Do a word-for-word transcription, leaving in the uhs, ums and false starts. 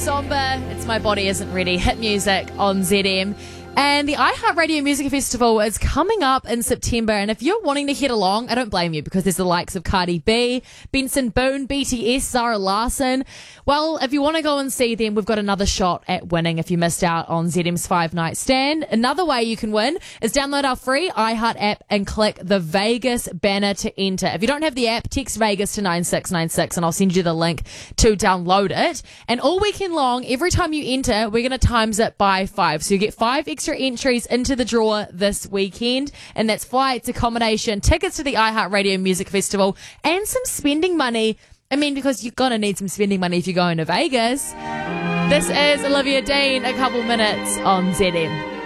Somber. It's My Body Isn't Ready. Hit music on Z M. And the iHeartRadio Music Festival is coming up in September. And if you're wanting to head along, I don't blame you, because there's the likes of Cardi B, Benson Boone, B T S, Zara Larsson. Well, if you want to go and see them, we've got another shot at winning if you missed out on Z M's Five Night Stand. Another way you can win is download our free iHeart app and click the Vegas banner to enter. If you don't have the app, text Vegas to nine six nine six and I'll send you the link to download it. And all weekend long, every time you enter, we're going to times it by five. So you get five extra entries into the draw this weekend, and that's flights, accommodation, tickets to the iHeartRadio Music Festival, and some spending money. I mean, because you're going to need some spending money if you're going to Vegas. This is Olivia Dean, A Couple Minutes on Z M.